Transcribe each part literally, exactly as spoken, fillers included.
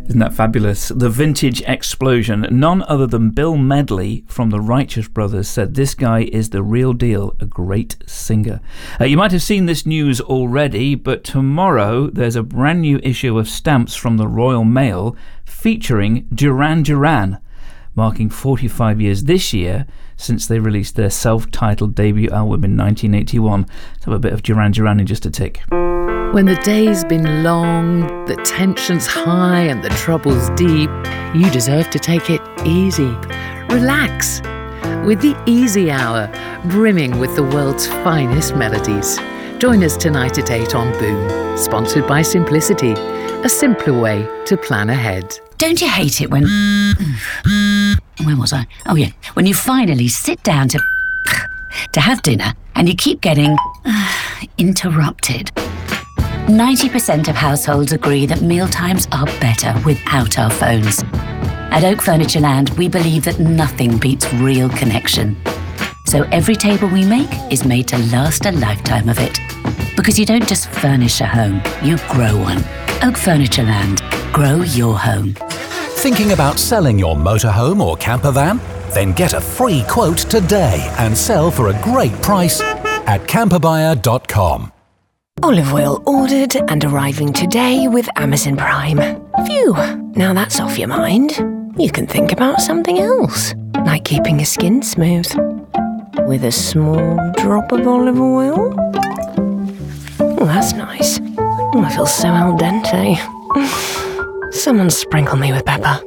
Isn't that fabulous? The vintage explosion. None other than Bill Medley from the Righteous Brothers said this guy is the real deal, a great singer. Uh, you might have seen this news already, but tomorrow there's a brand new issue of Stamps from the Royal Mail featuring Duran Duran, marking forty-five years this year since they released their self-titled debut album in nineteen eighty-one. Let's have a bit of Duran Duran in just a tick. When the day's been long, the tension's high and the trouble's deep, you deserve to take it easy. Relax. With the Easy Hour, brimming with the world's finest melodies. Join us tonight at eight on Boom, sponsored by Simplicity, a simpler way to plan ahead. Don't you hate it when... Where was I? Oh yeah, when you finally sit down to... to have dinner and you keep getting... interrupted. ninety percent of households agree that mealtimes are better without our phones. At Oak Furniture Land, we believe that nothing beats real connection. So every table we make is made to last a lifetime of it. Because you don't just furnish a home, you grow one. Oak Furniture Land. Grow your home. Thinking about selling your motorhome or camper van? Then get a free quote today and sell for a great price at camper buyer dot com. Olive oil ordered and arriving today with Amazon Prime. Phew, now that's off your mind. You can think about something else, like keeping your skin smooth. With a small drop of olive oil. Oh, that's nice. Oh, I feel so al dente. Someone sprinkle me with pepper.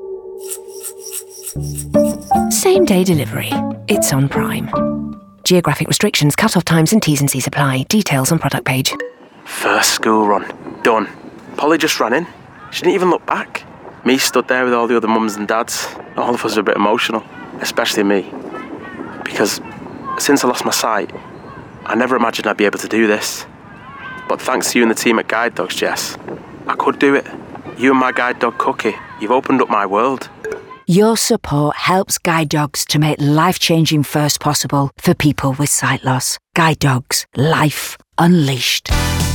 Same day delivery. It's on Prime. Geographic restrictions, cut-off times and T's and C's apply. Details on product page. First school run. Done. Polly just ran in. She didn't even look back. Me stood there with all the other mums and dads. All of us are a bit emotional, especially me. Because since I lost my sight, I never imagined I'd be able to do this. But thanks to you and the team at Guide Dogs, Jess, I could do it. You and my guide dog Cookie, you've opened up my world. Your support helps Guide Dogs to make life-changing firsts possible for people with sight loss. Guide Dogs. Life unleashed.